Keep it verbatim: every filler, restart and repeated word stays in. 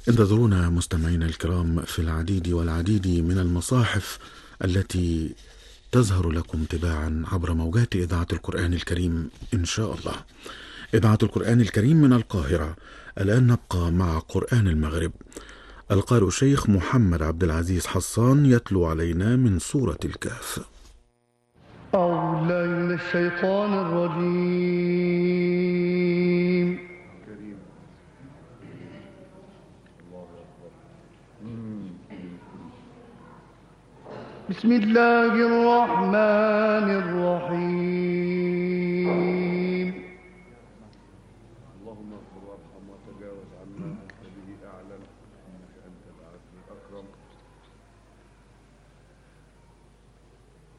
انتظرونا مستمعينا الكرام في العديد والعديد من المصاحف التي تظهر لكم تباعا عبر موجات إذاعة القرآن الكريم إن شاء الله. إذاعة القرآن الكريم من القاهرة. الآن نبقى مع قرآن المغرب. القارئ الشيخ محمد عبد العزيز حصان يتلو علينا من سورة الكهف. أعوذ بالله من الشيطان الرجيم. بسم الله الرحمن الرحيم.